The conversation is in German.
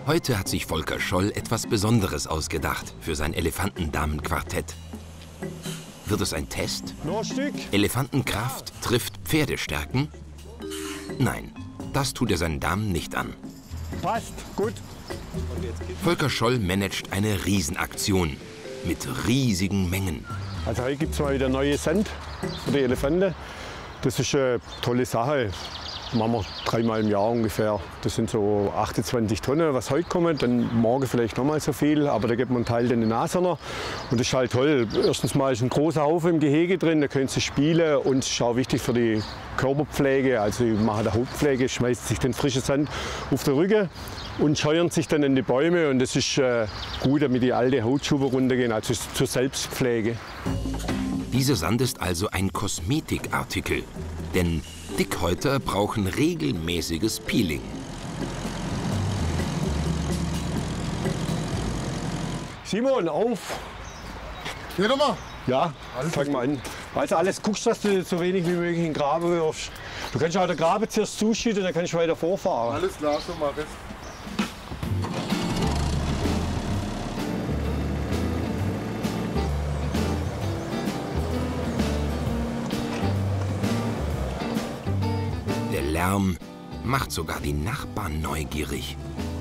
Heute hat sich Volker Scholl etwas Besonderes ausgedacht für sein Elefantendamenquartett. Wird es ein Test? Noch ein Stück. Elefantenkraft trifft Pferdestärken? Nein, das tut er seinen Damen nicht an. Passt, gut. Volker Scholl managt eine Riesenaktion mit riesigen Mengen. Also heute gibt es mal wieder neue Sand für die Elefanten. Das ist eine tolle Sache. Machen wir 3-mal im Jahr ungefähr. Das sind so 28 Tonnen, was heute kommt. Dann morgen vielleicht noch mal so viel, aber da gibt man einen Teil in den Nashörner. Und das ist halt toll. Erstens mal ist ein großer Haufen im Gehege drin, da können sie spielen. Und es ist auch wichtig für die Körperpflege. Also die machen der Hautpflege, schmeißen sich den frischen Sand auf den Rücken und scheuern sich dann in die Bäume. Und das ist gut, damit die alte Hautschuppen runtergehen, also zur Selbstpflege. Dieser Sand ist also ein Kosmetikartikel, denn Dickhäuter brauchen regelmäßiges Peeling. Simon, auf! Hier nochmal. Ja, fang mal an. Also alles guckst, dass du so wenig wie möglich in den Graben wirfst. Du kannst auch den Graben zuerst zuschütten, dann kannst du weiter vorfahren. Alles klar, so mach ich. Der Lärm macht sogar die Nachbarn neugierig.